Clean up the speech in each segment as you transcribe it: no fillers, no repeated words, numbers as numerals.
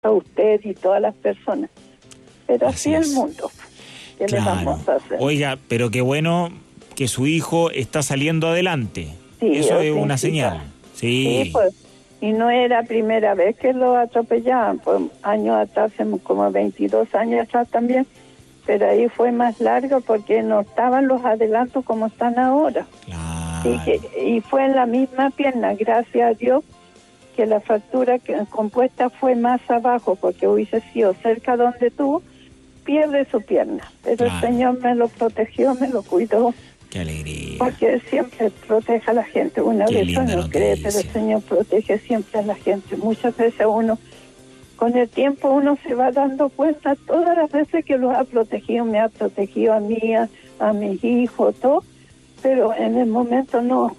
a usted y todas las personas. Pero así es el mundo. ¿Qué le Claro. vamos a hacer? Oiga, pero qué bueno que su hijo está saliendo adelante. Sí, eso es yo una sí, señal. Sí, pues, y no era primera vez que lo atropellaban, pues años atrás, como 22 años atrás también, pero ahí fue más largo porque no estaban los adelantos como están ahora. Claro. Y fue en la misma pierna, gracias a Dios, que la fractura compuesta fue más abajo, porque hubiese sido cerca donde tuvo, pierde su pierna. Pero Claro. el Señor me lo protegió, me lo cuidó. Qué alegría. Porque Él siempre protege a la gente. Una Qué vez linda uno cree, pero el noticia. Señor protege siempre a la gente. Muchas veces uno, con el tiempo uno se va dando cuenta, todas las veces que los ha protegido, me ha protegido a mí, a mis hijos, todo, pero en el momento no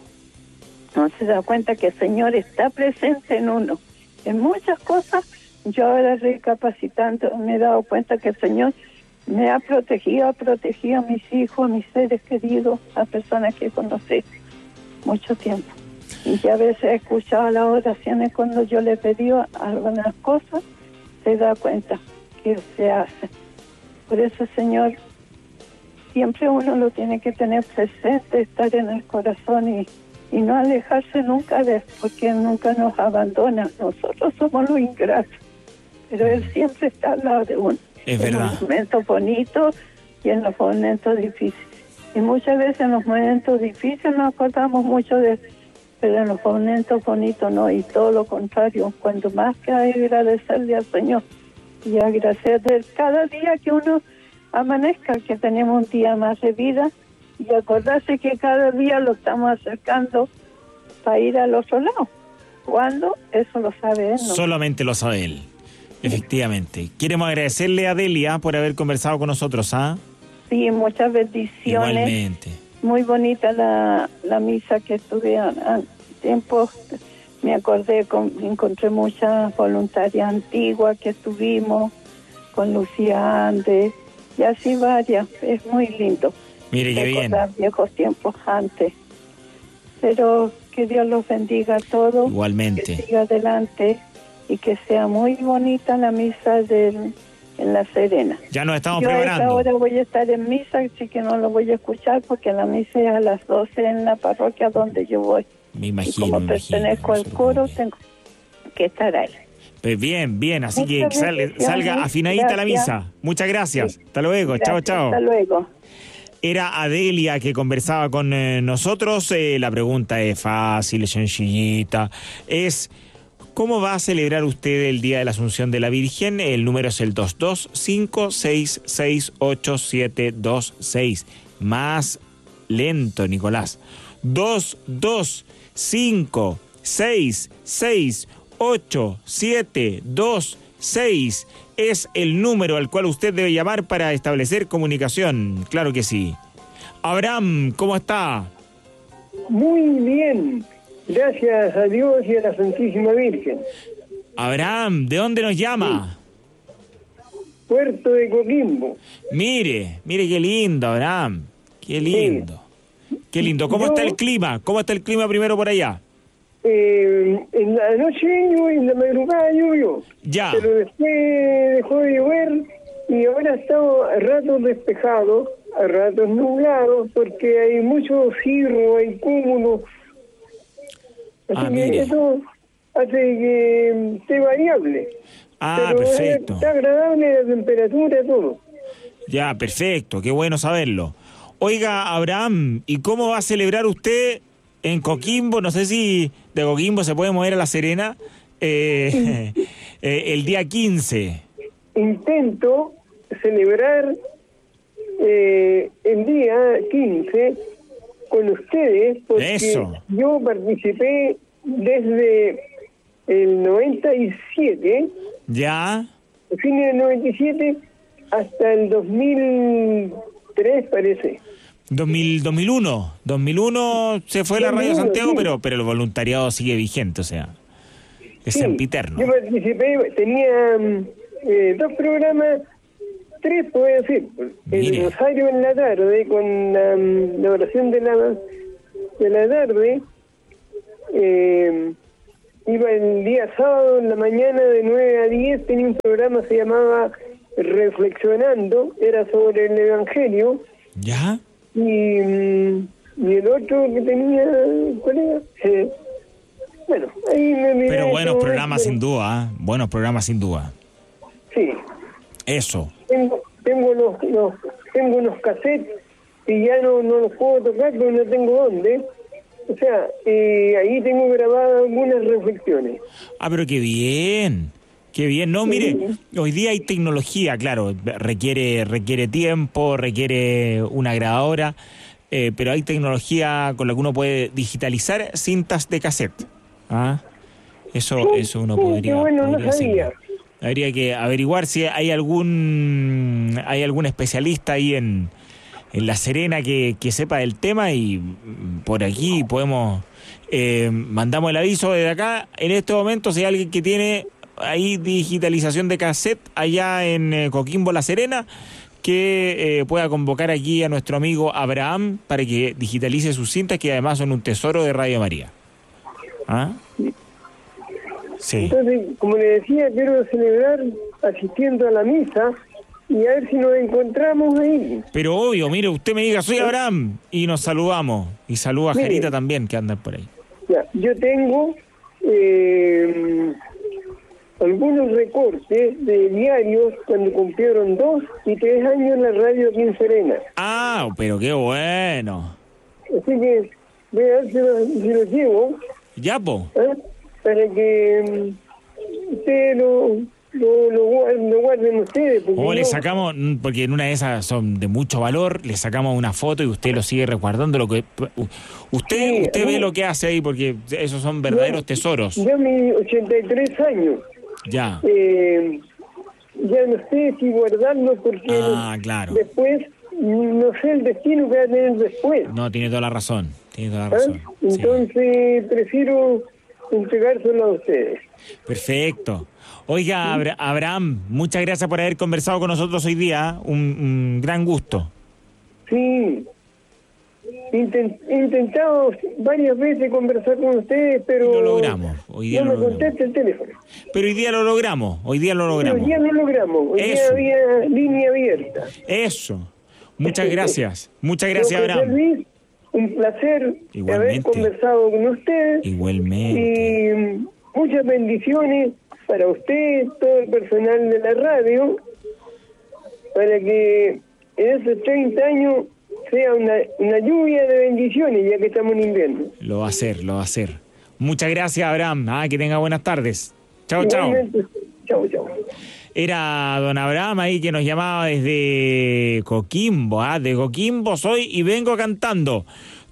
se da cuenta que el Señor está presente en uno. En muchas cosas, yo ahora recapacitando me he dado cuenta que el Señor me ha protegido a mis hijos, a mis seres queridos, a personas que conocí mucho tiempo. Y ya a veces he escuchado las oraciones cuando yo le pedí algunas cosas, se da cuenta que se hace. Por eso, Señor, siempre uno lo tiene que tener presente, estar en el corazón y no alejarse nunca de Él, porque Él nunca nos abandona. Nosotros somos los ingratos, pero Él siempre está al lado de uno. Es verdad. En los momentos bonitos y en los momentos difíciles. Y muchas veces en los momentos difíciles nos acordamos mucho de Él, pero en los momentos bonitos no, y todo lo contrario. Cuando más que agradecerle al Señor y agradecer cada día que uno amanezca, que tenemos un día más de vida, y acordarse que cada día lo estamos acercando para ir al otro lado. ¿Cuándo? Eso lo sabe Él, ¿no? Solamente lo sabe Él. Efectivamente. Queremos agradecerle a Delia por haber conversado con nosotros, ¿ah? Sí, muchas bendiciones. Igualmente. Muy bonita la misa que estuve a tiempo. Me acordé, encontré muchas voluntarias antiguas que estuvimos con Lucía Andes y así varias. Es muy lindo. Mire qué bien. Recordar viejos tiempos antes. Pero que Dios los bendiga a todos. Igualmente. Que siga adelante y que sea muy bonita la misa en La Serena. Ya nos estamos Yo preparando. a esta hora voy a estar en misa, así que no lo voy a escuchar porque la misa es a las 12 en la parroquia donde yo voy. Me imagino, Y como pertenezco al coro, tengo que estar ahí. Pues bien, así Muchas que bendiciones. salga afinadita la Gracias. misa. Muchas gracias. Sí. Hasta luego. Gracias, Chao. Hasta luego. Era Adelia que conversaba con nosotros. La pregunta es fácil, sencillita. Es, ¿cómo va a celebrar usted el Día de la Asunción de la Virgen? El número es el 225668726. Más lento, Nicolás. 225668726 es el número al cual usted debe llamar para establecer comunicación. Claro que sí. Abraham, ¿cómo está? Muy bien, gracias a Dios y a la Santísima Virgen. Abraham, ¿de dónde nos llama? Puerto de Coquimbo. Mire qué lindo, Abraham. Qué lindo. Qué lindo. ¿Cómo está el clima? ¿Cómo está el clima primero por allá? En la noche llovió y en la madrugada llovió. Ya. Pero después dejó de llover y ahora está a ratos despejado, a ratos nublado, porque hay mucho cirro, hay cúmulos. Así que mire. eso hace que esté variable. Pero Perfecto. está agradable la temperatura, todo. Ya, perfecto. Qué bueno saberlo. Oiga, Abraham, ¿y cómo va a celebrar usted en Coquimbo? No sé si de Coquimbo se puede mover a La Serena el día 15. Intento celebrar el día 15 con ustedes, porque Eso. yo participé desde el 97, ¿Ya? fines del 97 hasta el 2003, parece. 2001 se fue la Radio 2001, Santiago, sí. pero el voluntariado sigue vigente, o sea, es Sí, sempiterno. yo participé, tenía 2 programas, 3 puedo decir. Mire. El Rosario en la tarde, con la oración de la tarde, iba el día sábado en la mañana de 9 a 10, tenía un programa, se llamaba Reflexionando, era sobre el Evangelio. ¿Ya? Y el otro que tenía, ¿cuál era? Bueno, ahí me miré. Pero buenos programas sin duda, buenos programas sin duda. Sí. Eso. Tengo unos cassettes y ya no los puedo tocar porque no tengo dónde. O sea, ahí tengo grabadas algunas reflexiones. Ah, pero qué bien. Qué bien. No, mire, hoy día hay tecnología, claro, requiere tiempo, requiere una grabadora, pero hay tecnología con la que uno puede digitalizar cintas de cassette. ¿Ah? Eso uno podría, bueno, podría no sabía. hacerlo. Habría que averiguar si hay algún especialista ahí en La Serena que sepa del tema, y por aquí podemos mandamos el aviso desde acá. En este momento, si hay alguien que tiene ahí digitalización de cassette allá en Coquimbo, La Serena, que pueda convocar aquí a nuestro amigo Abraham para que digitalice sus cintas, que además son un tesoro de Radio María. ¿Ah? Sí. Entonces, como le decía, quiero celebrar asistiendo a la misa y a ver si nos encontramos ahí. Pero obvio, mire, usted me diga, soy Abraham, y nos saludamos. Y saluda a Jerita también, que andan por ahí. Ya, yo tengo algunos recortes de diarios cuando cumplieron 2 y 3 años en la radio aquí en Serena. Ah, pero qué bueno. Así que voy a ver si los llevo. Ya, po. Para que ustedes lo guarden ustedes. O le sacamos, porque en una de esas son de mucho valor, le sacamos una foto y usted lo sigue resguardando. Usted ve lo que hace ahí, porque esos son verdaderos tesoros. Yo mis 83 años. Ya. Ya no sé si guardarlo porque claro. Después no sé el destino que va a tener después. No, tiene toda la razón. Entonces prefiero entregárselo a ustedes. Perfecto. Oiga, Abraham, muchas gracias por haber conversado con nosotros hoy día. Un gran gusto. Sí. He intentado varias veces conversar con ustedes, pero lo logramos. Hoy día no me contesta el teléfono. Pero hoy día lo logramos. Hoy día lo logramos. Hoy día había línea abierta. Eso. Muchas gracias. Muchas gracias, Abraham. Luis, un placer haber conversado con ustedes. Igualmente. Y muchas bendiciones para usted, todo el personal de la radio, para que en esos 30 años sea una lluvia de bendiciones, ya que estamos en invierno. Lo va a hacer. Muchas gracias, Abraham. Que tenga buenas tardes. Chao. Chao. Era don Abraham ahí que nos llamaba desde Coquimbo. De Coquimbo soy y vengo cantando.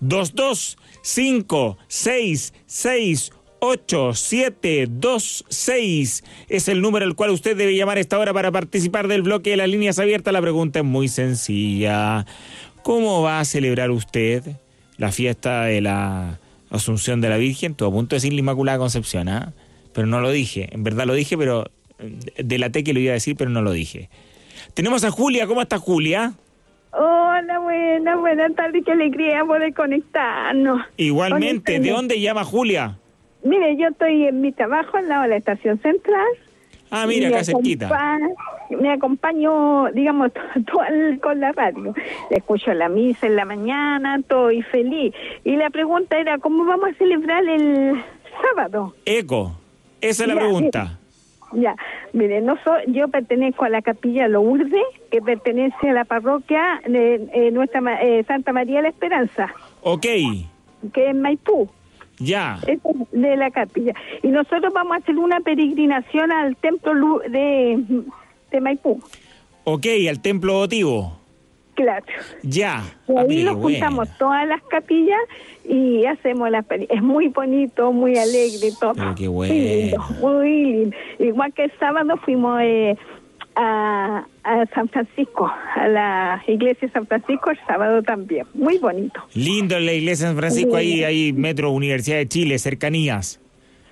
225668726 es el número al cual usted debe llamar a esta hora para participar del bloque de las líneas abiertas. La pregunta es muy sencilla. ¿Cómo va a celebrar usted la fiesta de la Asunción de la Virgen? Estuve a punto de decir la Inmaculada Concepción, pero no lo dije. En verdad lo dije, pero delaté que lo iba a decir, pero no lo dije. Tenemos a Julia. ¿Cómo está Julia? Hola, buenas tardes, qué alegría poder conectarnos. Igualmente, ¿de dónde llama Julia? Mire, yo estoy en mi trabajo al lado de la estación central. Mira, acá cerquita. Me acompaño, digamos, con la radio. Escucho la misa en la mañana, estoy feliz. Y la pregunta era, ¿cómo vamos a celebrar el sábado? Esa es la pregunta. Ya, mire, yo pertenezco a la Capilla Lourdes, que pertenece a la parroquia de nuestra Santa María de la Esperanza. Ok. Que es Maipú. Ya. Es de la capilla. Y nosotros vamos a hacer una peregrinación al templo de Maipú. Ok, al templo votivo. Claro. Ya. Y ahí nos juntamos todas las capillas y hacemos es muy bonito, muy alegre todo. Pero qué bueno. Muy lindo. Igual que el sábado fuimos a San Francisco, a la iglesia de San Francisco el sábado también. Muy bonito. Lindo la iglesia de San Francisco, ahí Metro Universidad de Chile, cercanías.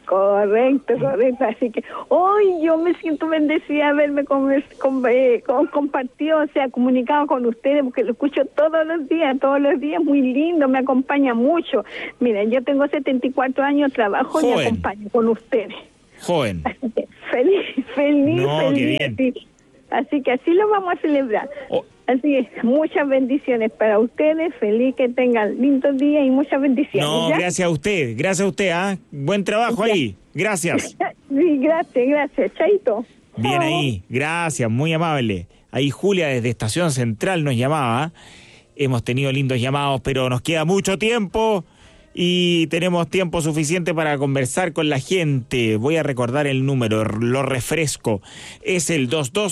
Correcto. Así que hoy yo me siento bendecida haberme compartido, o sea, comunicado con ustedes, porque lo escucho todos los días, muy lindo, me acompaña mucho. Miren, yo tengo 74 años, trabajo y acompaño con ustedes. Joven. Así que feliz. No, qué bien. Así que así lo vamos a celebrar. Así que muchas bendiciones para ustedes, feliz que tengan lindos días y muchas bendiciones. No, ¿ya? gracias a usted, ¿ah? Buen trabajo ahí, gracias. Sí, gracias, chaito. Bien ahí, gracias, muy amable. Ahí Julia desde Estación Central nos llamaba. Hemos tenido lindos llamados, pero nos queda mucho tiempo y tenemos tiempo suficiente para conversar con la gente. Voy a recordar el número, lo refresco. Es el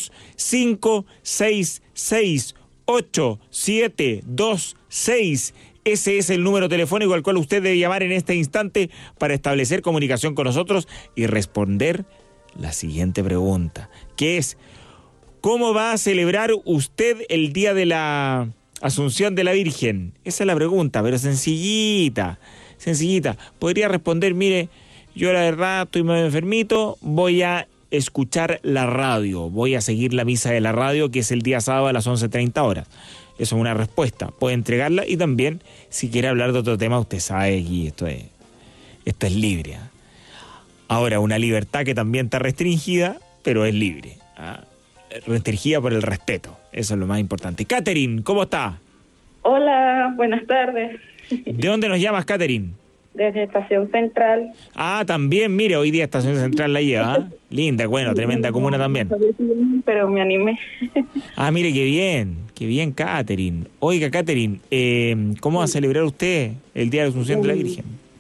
225668726. Ese es el número telefónico al cual usted debe llamar en este instante para establecer comunicación con nosotros y responder la siguiente pregunta, que es: ¿cómo va a celebrar usted el día de la Asunción de la Virgen? Esa es la pregunta, pero sencillita. Podría responder: mire, yo la verdad estoy medio enfermito, voy a escuchar la radio, voy a seguir la misa de la radio, que es el día sábado a las 11:30 horas. Eso es una respuesta, puede entregarla. Y también, si quiere hablar de otro tema, usted sabe que esto es libre, ¿eh? Ahora, una libertad que también está restringida, pero es libre, ¿eh? Restringida por el respeto, eso es lo más importante. Catherine, ¿cómo está? Hola, buenas tardes. ¿De dónde nos llamas, Catherine? Desde Estación Central. Ah, también, mire, hoy día Estación Central la lleva, ¿eh? Linda, bueno, tremenda comuna también. Pero me animé. Ah, mire, qué bien, Catherine. Oiga, Catherine, ¿cómo va a celebrar usted el Día de la Asunción de la Virgen?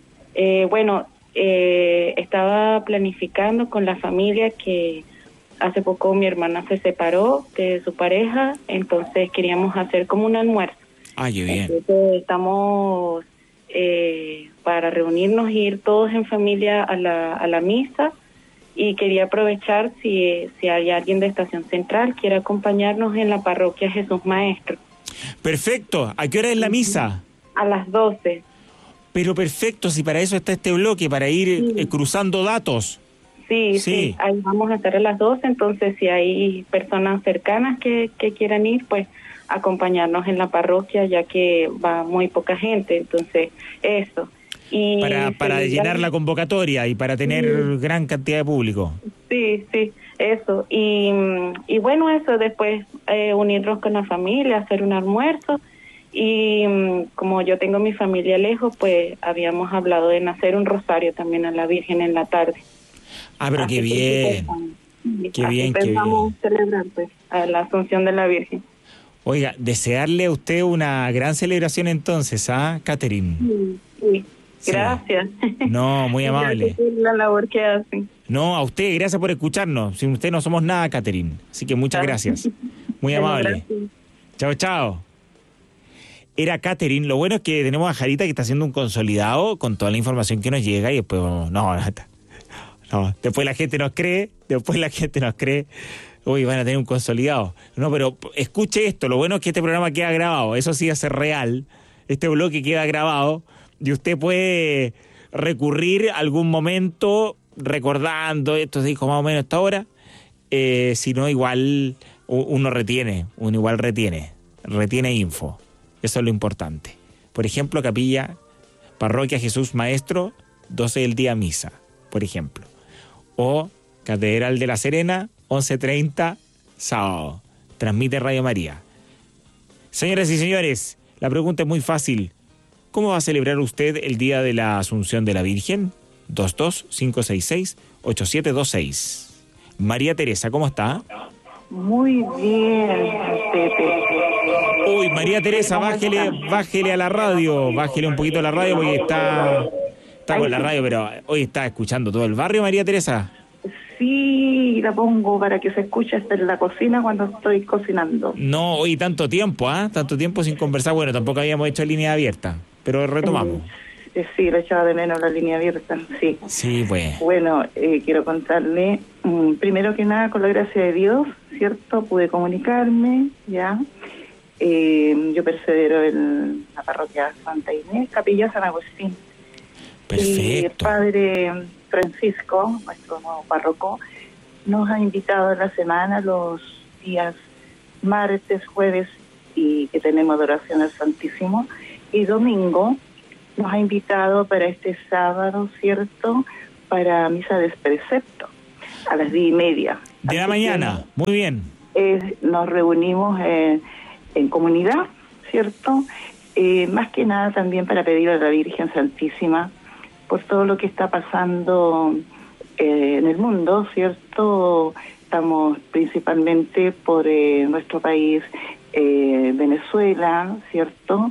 Estaba planificando con la familia que hace poco mi hermana se separó de su pareja, entonces queríamos hacer como un almuerzo. Ah, qué bien. Entonces estamos para reunirnos y ir todos en familia a la misa, y quería aprovechar si hay alguien de Estación Central quiere acompañarnos en la parroquia Jesús Maestro. Perfecto. ¿A qué hora es la misa? A las 12. Pero perfecto, si para eso está este bloque, para ir cruzando datos. Sí, ahí vamos a estar a las 12, entonces si hay personas cercanas que quieran ir, pues acompañarnos en la parroquia, ya que va muy poca gente, entonces eso. Y para llenar la convocatoria y para tener gran cantidad de público. Sí, eso. Y bueno, eso, después unirnos con la familia, hacer un almuerzo. Y como yo tengo mi familia lejos, pues habíamos hablado de hacer un rosario también a la Virgen en la tarde. Ah, pero qué bien. Qué bien. Vamos a celebrar pues a la Asunción de la Virgen. Oiga, desearle a usted una gran celebración entonces, ¿ah, Catherine? Sí. Gracias. No, muy amable. Gracias por la labor que hacen. No, a usted, gracias por escucharnos. Sin usted no somos nada, Catherine. Así que muchas gracias. Muy amable. Chao. Era Catherine. Lo bueno es que tenemos a Jarita, que está haciendo un consolidado con toda la información que nos llega, y después no, después la gente nos cree. Uy, van a tener un consolidado. No, pero escuche esto. Lo bueno es que este programa queda grabado. Eso sí va a ser real. Este bloque queda grabado y usted puede recurrir a algún momento recordando esto, se dijo más o menos a esta hora. Si no, igual uno retiene info. Eso es lo importante. Por ejemplo, Capilla, Parroquia Jesús Maestro, 12 del día misa, por ejemplo. O Catedral de la Serena, 11:30, sábado. Transmite Radio María. Señoras y señores, la pregunta es muy fácil. ¿Cómo va a celebrar usted el Día de la Asunción de la Virgen? 22566-8726. María Teresa, ¿cómo está? Muy bien, Pepe. Uy, María Teresa, bájele a la radio, bájele un poquito a la radio porque está con la radio, pero hoy está escuchando todo el barrio, María Teresa. Sí, la pongo para que se escuche hasta en la cocina cuando estoy cocinando. No, hoy tanto tiempo sin conversar. Bueno, tampoco habíamos hecho línea abierta, pero retomamos. Sí, lo echaba de menos la línea abierta, sí. Sí, pues. Bueno, quiero contarle, primero que nada, con la gracia de Dios, ¿cierto? Pude comunicarme, ya. Yo persevero en la parroquia Santa Inés, Capilla San Agustín. Perfecto. Y el padre Francisco, nuestro nuevo párroco, nos ha invitado en la semana los días martes, jueves y que tenemos adoración al Santísimo, y domingo nos ha invitado para este sábado, ¿cierto?, para misa de precepto a las 10:30. De la mañana, muy bien. Nos reunimos en comunidad, ¿cierto? Más que nada también para pedir a la Virgen Santísima por todo lo que está pasando en el mundo, ¿cierto? Estamos principalmente por nuestro país, Venezuela, ¿cierto?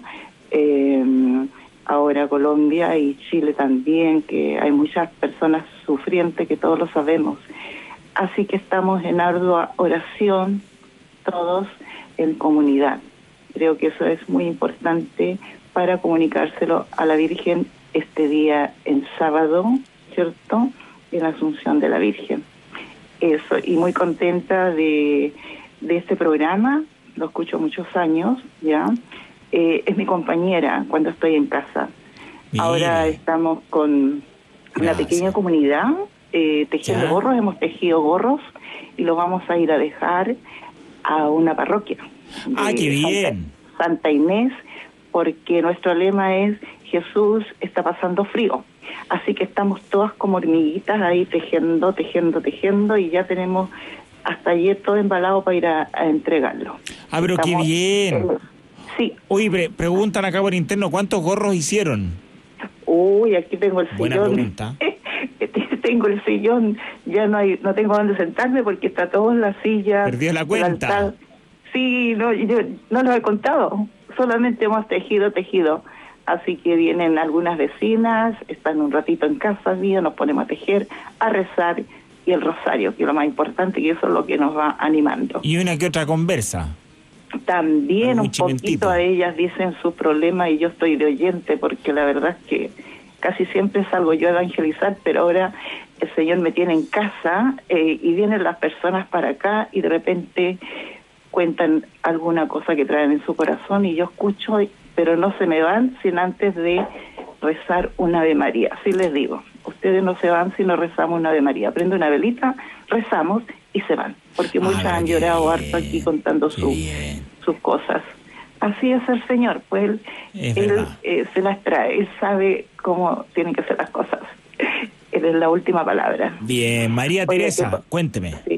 Ahora Colombia y Chile también, que hay muchas personas sufrientes que todos lo sabemos. Así que estamos en ardua oración, todos en comunidad. Creo que eso es muy importante para comunicárselo a la Virgen este día en sábado, ¿cierto?, en la Asunción de la Virgen. Eso, y muy contenta de este programa, lo escucho muchos años, ¿ya? Es mi compañera cuando estoy en casa. Mira. Ahora estamos con una pequeña comunidad tejiendo gorros, hemos tejido gorros y los vamos a ir a dejar a una parroquia. ¡Ah, qué bien! Santa Inés, porque nuestro lema es Jesús está pasando frío. Así que estamos todas como hormiguitas ahí tejiendo, y ya tenemos hasta ayer todo embalado para ir a entregarlo. ¡Ah, pero qué bien! Sí. Oye, preguntan acá por interno, ¿cuántos gorros hicieron? Uy, aquí tengo el Buena sillón. pregunta. Tengo el sillón, ya no tengo dónde sentarme porque está todo en la silla. ¿Perdió la cuenta? Sí, no, yo no lo he contado, solamente hemos tejido. Así que vienen algunas vecinas, están un ratito en casa mía, nos ponemos a tejer, a rezar, y el rosario, que es lo más importante, que eso es lo que nos va animando. Y una que otra conversa. También un poquito a ellas dicen su problema y yo estoy de oyente, porque la verdad es que casi siempre salgo yo a evangelizar, pero ahora el Señor me tiene en casa y vienen las personas para acá y de repente cuentan alguna cosa que traen en su corazón y yo escucho, pero no se me van sin antes de rezar una Ave María. Así les digo, ustedes no se van si no rezamos una Ave María. Prende una velita, rezamos y se van, porque muchas han llorado harto aquí contando sus cosas. Así es el Señor, pues él se las trae, Él sabe cómo tienen que ser las cosas. Él es la última palabra. Bien, María Teresa, cuénteme. Sí.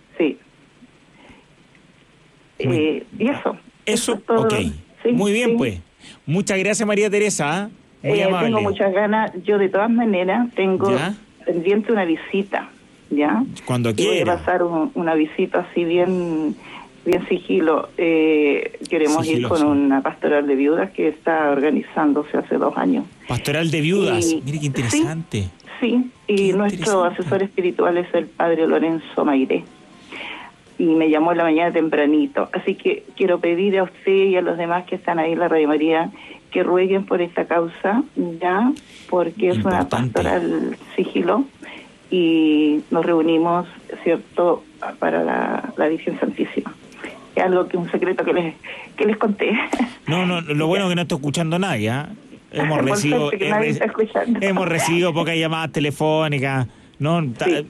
Y eso. Eso, todo. ok. Sí, muy bien, sí. Pues. Muchas gracias, María Teresa. Muy amable. Tengo muchas ganas. Yo, de todas maneras, tengo pendiente una visita, ¿ya? Cuando quiera. Voy a pasar una visita así bien sigilo. Queremos ir con una pastoral de viudas que está organizándose hace 2 años. Pastoral de viudas. Mire qué interesante. Sí, y nuestro asesor espiritual es el padre Lorenzo Mairé. Y me llamó en la mañana tempranito. Así que quiero pedir a usted y a los demás que están ahí en la Radio María que rueguen por esta causa, ya, porque es una pastoral sigilo y nos reunimos, ¿cierto?, para la Virgen Santísima. Es algo que un secreto que les conté. No, lo bueno es que no está escuchando nadie, ¿eh? Hemos recibido pocas llamadas telefónicas. No,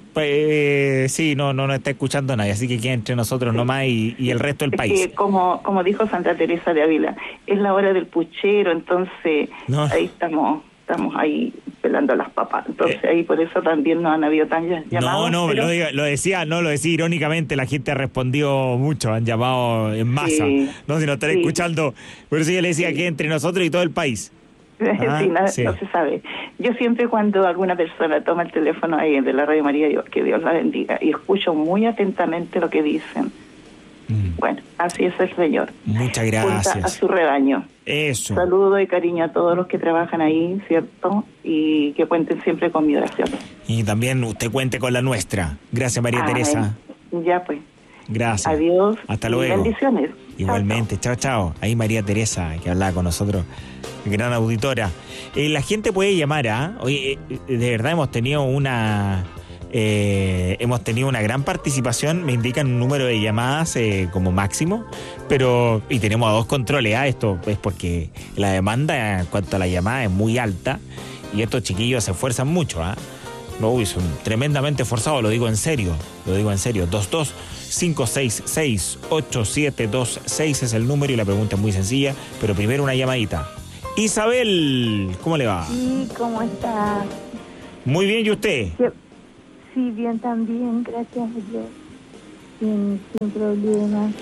no está escuchando nadie, así que queda entre nosotros nomás y el resto del país. Como dijo Santa Teresa de Ávila, es la hora del puchero, entonces ahí estamos ahí pelando las papas, entonces ahí por eso también no han habido tantas llamadas. Lo decía irónicamente, la gente ha respondido mucho, han llamado en masa, no si nos están escuchando, por eso yo le decía que entre nosotros y todo el país. No se sabe. Yo siempre cuando alguna persona toma el teléfono ahí de la Radio María, digo que Dios la bendiga, y escucho muy atentamente lo que dicen. Bueno, así es el Señor. Muchas gracias. Junta a su rebaño. Eso. Saludo y cariño a todos los que trabajan ahí, ¿cierto? Y que cuenten siempre con mi oración. Y también usted cuente con la nuestra. Gracias, María Teresa. Ya pues. Gracias. Adiós. Hasta luego. Bendiciones. Igualmente. Chao. Ahí María Teresa, que hablaba con nosotros, gran auditora. La gente puede llamar Oye, de verdad hemos tenido una gran participación. Me indican un número de llamadas como máximo, y tenemos a 2 controles. Esto es porque la demanda en cuanto a la llamada es muy alta y estos chiquillos se esfuerzan mucho. No, son tremendamente forzados, lo digo en serio. 22-566-8726 es el número y la pregunta es muy sencilla, pero primero una llamadita. Isabel, ¿cómo le va? Sí, ¿cómo está? Muy bien, ¿y usted? Sí, bien también, gracias a Dios. Sin problemas.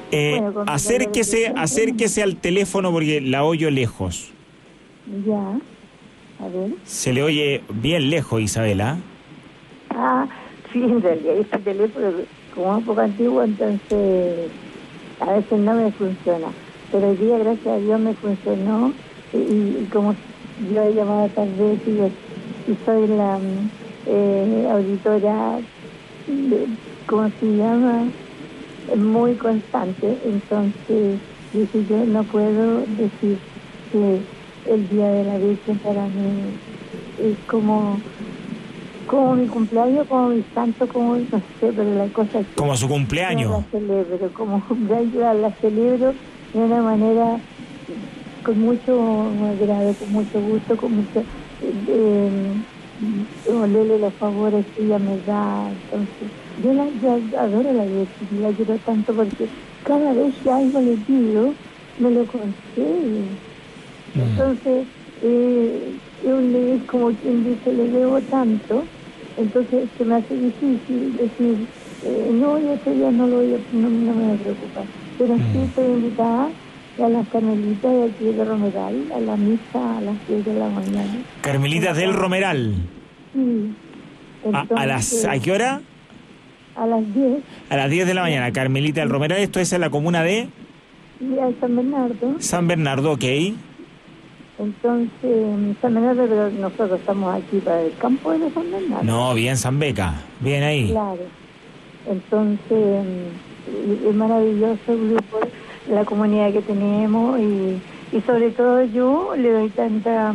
Acérquese al teléfono porque la oyo lejos. Ya, a ver. Se le oye bien lejos, Isabela. Sí, en realidad este teléfono como es un poco antiguo, entonces a veces no me funciona. Pero hoy día, gracias a Dios, me funcionó y como yo he llamado tal vez y soy la auditora, ¿cómo se llama? Muy constante, entonces dije yo no puedo decir que el Día de la Virgen para mí es como mi cumpleaños, como mi santo, como no sé, pero la cosa es que como su cumpleaños. La celebro, como cumpleaños la celebro de una manera con mucho agrado, con mucho gusto, con mucho olerle los favores que ella me da. Entonces yo adoro la Virgen, la quiero tanto porque cada vez que algo le pido me lo concede. Entonces yo es como quien dice, le debo tanto, entonces se me hace difícil decir no, yo este día no me voy a preocupar, pero sí estoy invitada a las Carmelitas de aquí de Romeral, a la misa a las 10 de la mañana. Carmelitas del Romeral. Sí. Entonces, ¿A qué hora? A las 10. A las 10 de la mañana, Carmelita del Romeral. Esto es en la comuna de San Bernardo. San Bernardo, ok. Entonces, San Bernardo, pero nosotros estamos aquí para el campo de San Bernardo. No, bien San Beca, bien ahí. Claro. Entonces, es maravilloso el grupo, la comunidad que tenemos y sobre todo yo le doy tanta,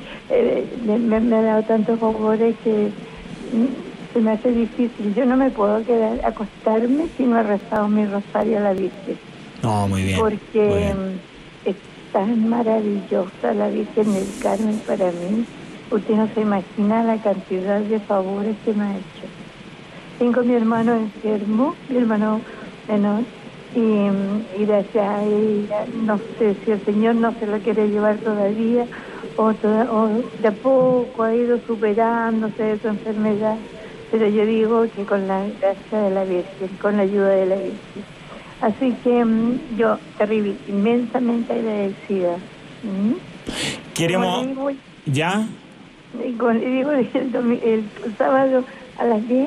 me ha dado tantos favores que se me hace difícil. Yo no me puedo quedar acostarme si no he rezado mi rosario a la Virgen. No, muy bien. Porque es tan maravillosa la Virgen del Carmen para mí. Usted no se imagina la cantidad de favores que me ha hecho. Tengo a mi hermano enfermo, mi hermano menor, y gracias a ella, no sé si el Señor no se lo quiere llevar todavía, o de a poco ha ido superándose de su enfermedad, pero yo digo que con la gracia de la Virgen, con la ayuda de la Virgen. Así que yo terrible, inmensamente agradecida. Queremos... ¿Ya? Digo el sábado a las 10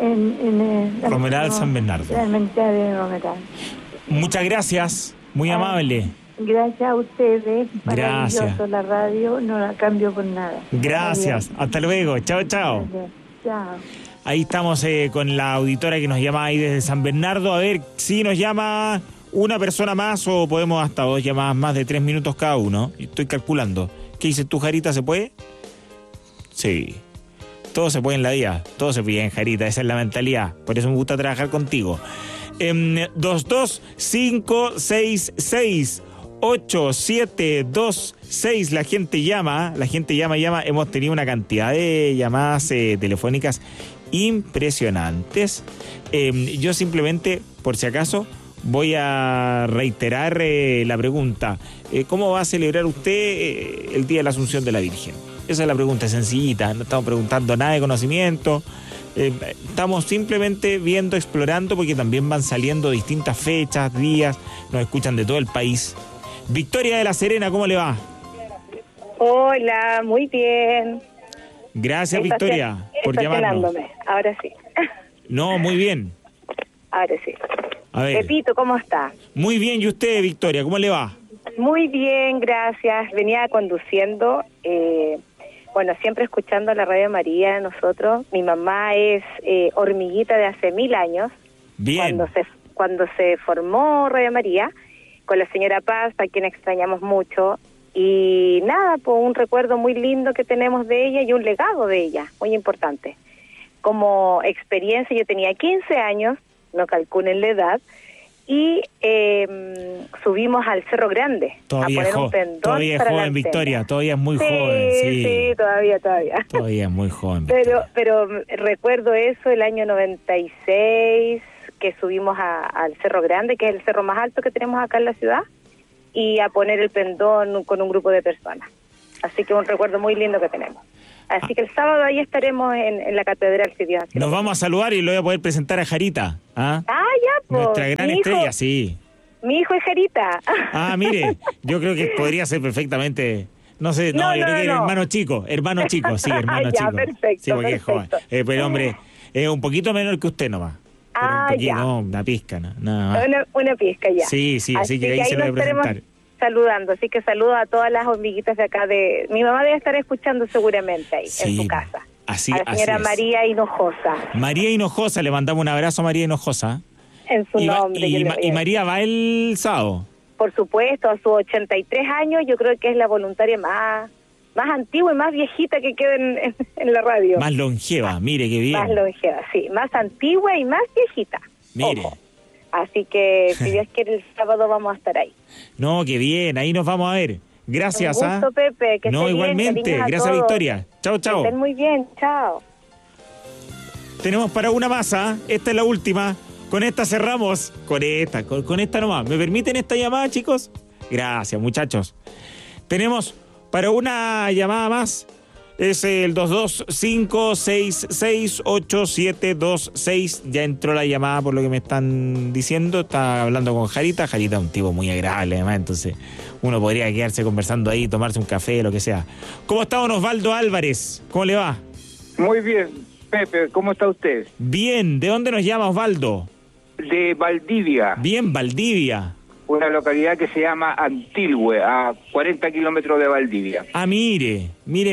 en Romeral, San Bernardo. Realmente de Romeral. Muchas gracias, muy amable. Gracias a ustedes. Gracias. Maravilloso la radio, no la cambio por nada. Gracias, hasta luego, chao, chao. Gracias. Chao. Ahí estamos con la auditora que nos llama ahí desde San Bernardo. A ver si nos llama una persona más o podemos hasta 2 llamadas más de 3 minutos cada uno. Estoy calculando. ¿Qué dices tú, Jarita? ¿Se puede? Sí. Todo se puede en la vida. Todo se puede, Jarita. Esa es la mentalidad. Por eso me gusta trabajar contigo. 225668726. La gente llama. Hemos tenido una cantidad de llamadas telefónicas impresionantes. Yo simplemente, por si acaso, voy a reiterar la pregunta. ¿Cómo va a celebrar usted el Día de la Asunción de la Virgen? Esa es la pregunta sencillita. No estamos preguntando nada de conocimiento. Estamos simplemente viendo, explorando, porque también van saliendo distintas fechas, días. Nos escuchan de todo el país. Victoria de la Serena, ¿cómo le va? Hola, muy bien. Gracias, Victoria, por llamarnos. Ahora sí. No, muy bien. Ahora sí. A ver. Pepito, ¿cómo está? Muy bien, ¿y usted, Victoria, cómo le va? Muy bien, gracias. Venía conduciendo, siempre escuchando la Radio María, nosotros. Mi mamá es hormiguita de hace 1000 años. Bien. Cuando se formó Radio María, con la señora Paz, a quien extrañamos mucho. Y nada, pues un recuerdo muy lindo que tenemos de ella y un legado de ella, muy importante. Como experiencia, yo tenía 15 años, no calculen la edad, y subimos al Cerro Grande todavía a poner un pendón. Todavía es joven, Victoria, todavía es muy joven. Sí, todavía. Todavía es muy joven. Pero recuerdo eso, el año 96, que subimos al Cerro Grande, que es el cerro más alto que tenemos acá en la ciudad, y a poner el pendón con un grupo de personas. Así que un recuerdo muy lindo que tenemos. Así que el sábado ahí estaremos en la catedral, si Dios así. Nos vamos a saludar y lo voy a poder presentar a Jarita. Ya, pues. Nuestra gran estrella, sí. Mi hijo es Jarita. Mire, yo creo que podría ser perfectamente... No sé, yo creo que hermano chico, sí, hermano chico. Ya, perfecto, sí, porque perfecto. Es joven. Pero el hombre es un poquito menor que usted nomás. Ya. No, una pizca, nada más. Una pizca, ya. Sí, así que ahí se lo voy a presentar. Saludando, así que saludo a todas las hormiguitas de acá mi mamá debe estar escuchando seguramente ahí, en su casa. A la señora María Hinojosa. María Hinojosa, le mandamos un abrazo a María Hinojosa. En su nombre. ¿Y María va el sábado? Por supuesto, a sus 83 años, yo creo que es la voluntaria más antigua y más viejita que queda en la radio. Más longeva, mire qué bien. Más longeva, sí, más antigua y más viejita. Mire. Ojo. Así que, si Dios quiere, el sábado vamos a estar ahí. No, qué bien, ahí nos vamos a ver. Gracias, Un gusto, Pepe, que esté igualmente, bien, gracias a Victoria. Chao. Que estén muy bien, chao. Tenemos para una más, esta es la última. Con esta cerramos. Con esta nomás. ¿Me permiten esta llamada, chicos? Gracias, muchachos. Tenemos para una llamada más. Es el 225668726. Ya entró la llamada por lo que me están diciendo. Está hablando con Jarita. Jarita es un tipo muy agradable, además. Entonces, uno podría quedarse conversando ahí, tomarse un café, lo que sea. ¿Cómo está don Osvaldo Álvarez? ¿Cómo le va? Muy bien, Pepe. ¿Cómo está usted? Bien. ¿De dónde nos llama Osvaldo? De Valdivia. Bien, Valdivia. Una localidad que se llama Antilhue, a 40 kilómetros de Valdivia. Mire.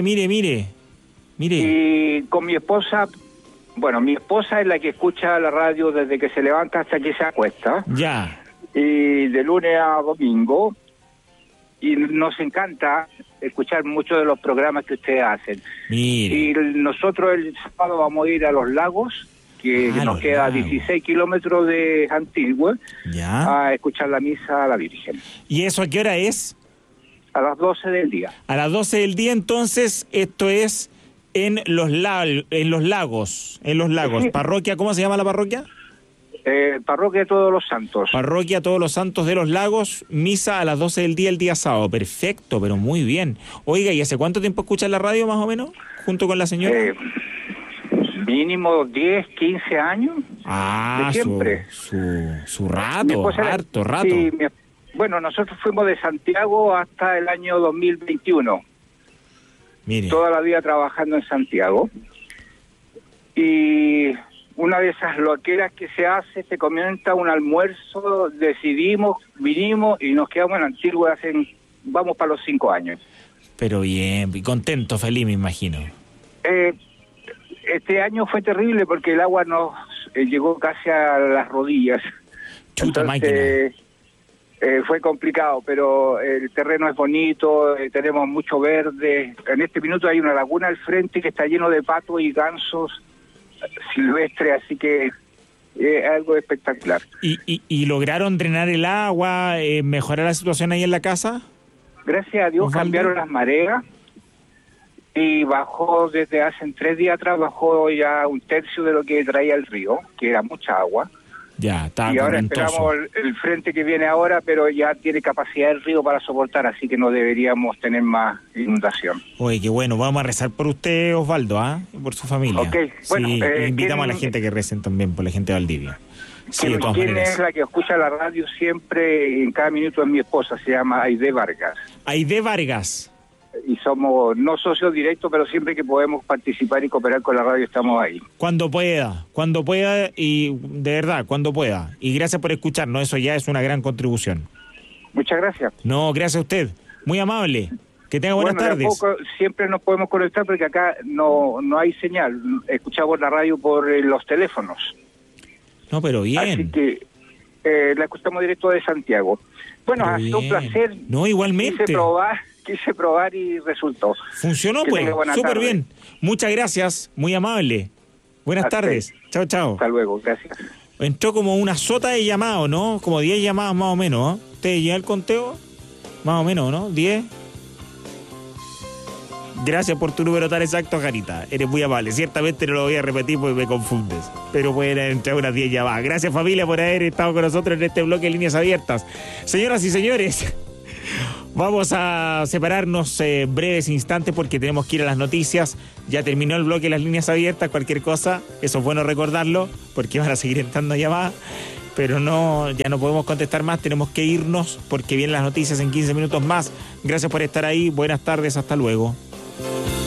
Y con mi esposa, mi esposa es la que escucha la radio desde que se levanta hasta que se acuesta. Ya. Y de lunes a domingo. Y nos encanta escuchar muchos de los programas que ustedes hacen. Mire. Y nosotros el sábado vamos a ir a Los Lagos, que nos queda 16 kilómetros de Antilhue, a escuchar la misa a la Virgen. ¿Y eso a qué hora es? A las 12 del día. A las 12 del día, entonces, esto es en Los Lagos. Sí. Parroquia, ¿cómo se llama la parroquia? Parroquia Todos los Santos. Parroquia Todos los Santos de Los Lagos, misa a las 12 del día el día sábado. Perfecto, pero muy bien. Oiga, ¿y hace cuánto tiempo escucha la radio más o menos, junto con la señora? Mínimo 10, 15 años. De siempre. Su rato, harto rato. Sí, nosotros fuimos de Santiago hasta el año 2021. Mire. Toda la vida trabajando en Santiago. Y una de esas loqueras que se hace, se comienza un almuerzo, decidimos, vinimos y nos quedamos en Antilhue vamos para los 5 años. Pero bien, contento, feliz, me imagino. Este año fue terrible porque el agua nos llegó casi a las rodillas. Chuta máquina. Fue complicado, pero el terreno es bonito, tenemos mucho verde. En este minuto hay una laguna al frente que está lleno de patos y gansos silvestres, así que es algo espectacular. ¿Y lograron drenar el agua, mejorar la situación ahí en la casa? Gracias a Dios cambiaron las mareas y bajó desde hace 3 días atrás, bajó ya 1/3 de lo que traía el río, que era mucha agua. Ya, está y ahora correntoso. esperamos el frente que viene ahora, pero ya tiene capacidad el río para soportar, así que no deberíamos tener más inundación. Oye, qué bueno, vamos a rezar por usted, Osvaldo, y por su familia. Okay. Bueno, sí, invitamos a la gente que recen también por la gente de Valdivia. Sí, de todas ¿Quién maneras. es la que escucha la radio siempre, en cada minuto? Es mi esposa, se llama Aide Vargas. Aide Vargas. Y somos no socios directos, pero siempre que podemos participar y cooperar con la radio estamos ahí. Cuando pueda y de verdad, cuando pueda. Y gracias por escucharnos, eso ya es una gran contribución. Muchas gracias. No, gracias a usted, muy amable. Que tenga buenas tardes. Siempre nos podemos conectar porque acá no hay señal. Escuchamos la radio por los teléfonos. No, pero bien. Así que la escuchamos directo de Santiago. Bueno, ha sido un placer. No, igualmente. Quise probar y resultó. Funcionó, pues. Súper bien. Muchas gracias, muy amable. Buenas tardes. Chao, chao. Hasta luego, gracias. Entró como una sota de llamados, ¿no? Como 10 llamadas más o menos, ¿eh? ¿Usted lleva el conteo? Más o menos, ¿no? 10. Gracias por tu número tan exacto, Jarita. Eres muy amable. Ciertamente no lo voy a repetir porque me confundes. Pero pueden entrar unas 10 llamadas. Gracias, familia, por haber estado con nosotros en este bloque de Líneas Abiertas. Señoras y señores, vamos a separarnos breves instantes porque tenemos que ir a las noticias. Ya terminó el bloque de las Líneas Abiertas. Cualquier cosa, eso es bueno recordarlo porque van a seguir entrando llamadas. Pero no, ya no podemos contestar más, tenemos que irnos porque vienen las noticias en 15 minutos más. Gracias por estar ahí, buenas tardes, hasta luego.